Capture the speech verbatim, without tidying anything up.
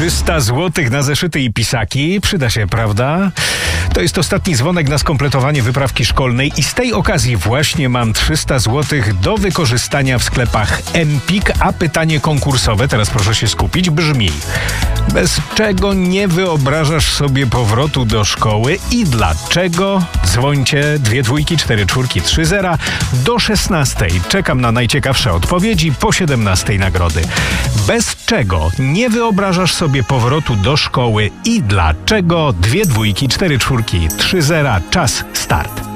trzysta złotych na zeszyty i pisaki. Przyda się, prawda? To jest ostatni dzwonek na skompletowanie wyprawki szkolnej i z tej okazji właśnie mam trzysta złotych do wykorzystania w sklepach Empik, a pytanie konkursowe, teraz proszę się skupić, brzmi: bez czego nie wyobrażasz sobie powrotu do szkoły i dlaczego? Dzwońcie dwie dwójki, cztery czwórki, trzy zera do szesnastej. Czekam na najciekawsze odpowiedzi, po siedemnastej nagrody. Bez czego nie wyobrażasz sobie powrotu do szkoły i dlaczego? Dwie dwójki, cztery czwórki, trzy zera. Czas, start.